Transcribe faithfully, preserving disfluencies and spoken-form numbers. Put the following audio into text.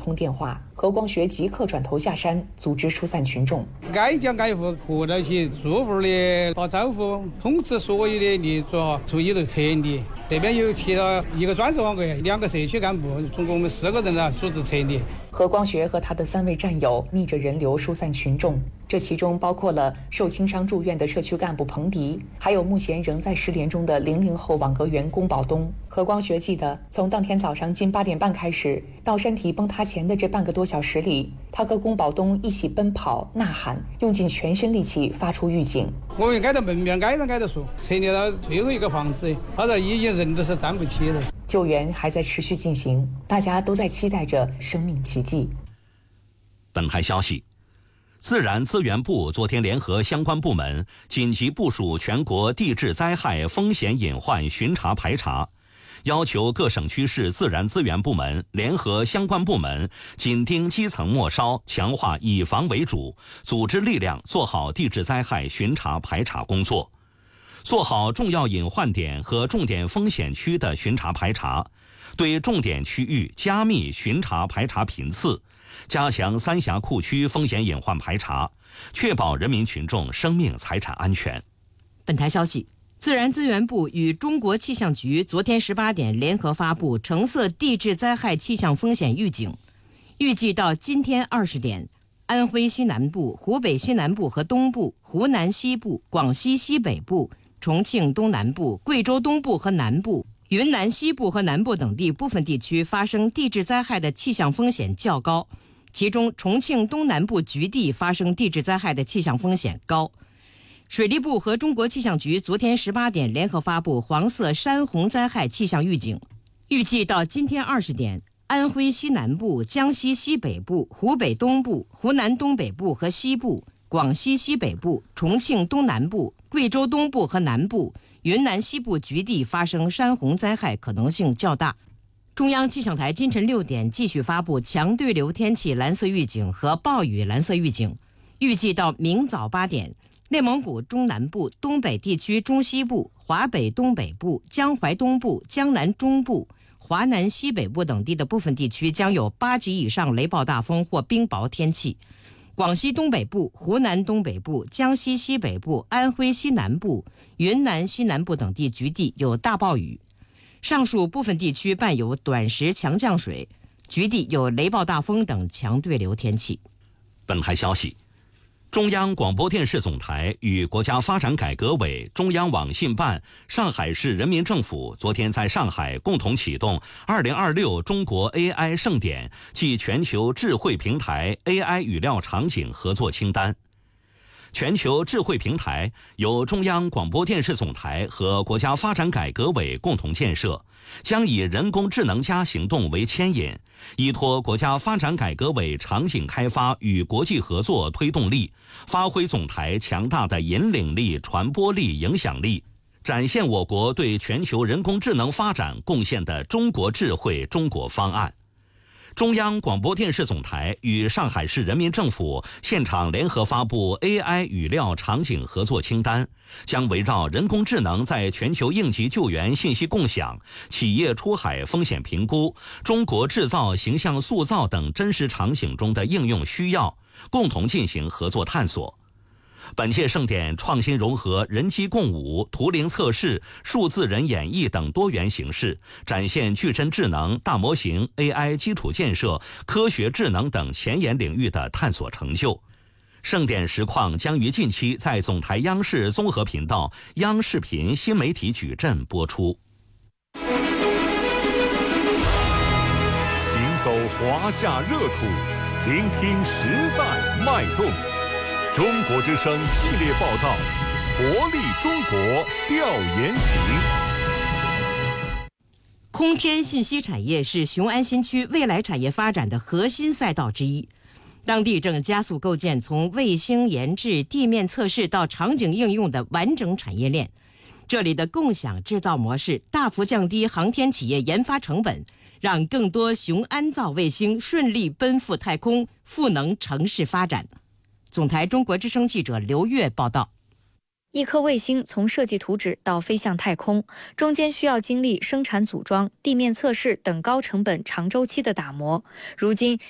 通电话，何光学即刻转头下山，组织疏散群众。 挨家挨户和到起，住户的打招呼，通知所有的业主注意这个撤离。这边有起了一个专职网格，两个社区干部，总共我们四个人呢组织撤离。 何光学和他的三位战友逆着人流疏散群众，这其中包括了受轻伤住院的社区干部彭迪，还有目前仍在失联中的零零后网格员龚宝东。何光学记得，从当天早上近八点半开始，到山体崩塌前的这半个多小时里，他和龚宝东一起奔跑、呐喊，用尽全身力气发出预警。 我们挨到门面，挨着挨着说，撤离到最后一个房子，他这已经人都是站不起了。 救援还在持续进行，大家都在期待着生命奇迹。 本台消息，自然资源部昨天联合相关部门紧急部署全国地质灾害风险隐患巡查排查，要求各省区市自然资源部门联合相关部门紧盯基层末梢，强化以防为主，组织力量做好地质灾害巡查排查工作，做好重要隐患点和重点风险区的巡查排查，对重点区域加密巡查排查频次，加强三峡库区风险隐患排查，确保人民群众生命财产安全。 本台消息，自然资源部与中国气象局昨天十八点联合发布橙色地质灾害气象风险预警，预计到今天二十点，安徽西南部、湖北西南部和东部、湖南西部、广西西北部、重庆东南部、贵州东部和南部、云南西部和南部等地部分地区发生地质灾害的气象风险较高，其中重庆东南部局地发生地质灾害的气象风险高。水利部和中国气象局昨天十八点联合发布黄色山洪灾害气象预警，预计到今天二十点，安徽西南部、江西西北部、湖北东部、湖南东北部和西部、广西西北部、重庆东南部、贵州东部和南部、云南西部局地发生山洪灾害可能性较大。中央气象台今晨六点继续发布强对流天气蓝色预警和暴雨蓝色预警，预计到明早八点，内蒙古中南部、东北地区中西部、华北东北部、江淮东部、江南中部、华南西北部等地的部分地区将有八级以上雷暴大风或冰雹天气。广西东北部、湖南东北部、江西西北部、安徽西南部、云南西南部等地局地有大暴雨。上述部分地区伴有短时强降水，局地有雷暴大风等强对流天气。 本台消息，中央广播电视总台与国家发展改革委、中央网信办、上海市人民政府昨天在上海共同启动二零二六中国 A I 盛典暨全球智慧平台 A I 语料场景合作清单。全球智慧平台由中央广播电视总台和国家发展改革委共同建设，将以人工智能加行动为牵引，依托国家发展改革委场景开发与国际合作推动力，发挥总台强大的引领力、传播力、影响力，展现我国对全球人工智能发展贡献的中国智慧中国方案。中央广播电视总台与上海市人民政府现场联合发布 A I 语料场景合作清单，将围绕人工智能在全球应急救援信息共享、企业出海风险评估、中国制造形象塑造等真实场景中的应用需要，共同进行合作探索。本届盛典创新融合人机共舞、图灵测试、数字人演绎等多元形式，展现具身智能、大模型、A I 基础建设、科学智能等前沿领域的探索成就。盛典实况将于近期在总台央视综合频道、央视频新媒体矩阵播出。 行走华夏热土，聆听时代脉动。中国之声系列报道，活力中国调研行。 空天信息产业是雄安新区未来产业发展的核心赛道之一，当地正加速构建从卫星研制、地面测试到场景应用的完整产业链。这里的共享制造模式大幅降低航天企业研发成本，让更多雄安造卫星顺利奔赴太空，赋能城市发展。总台中国之声记者刘月报道。 一颗卫星从设计图纸到飞向太空，中间需要经历生产组装、地面测试等高成本长周期的打磨。如今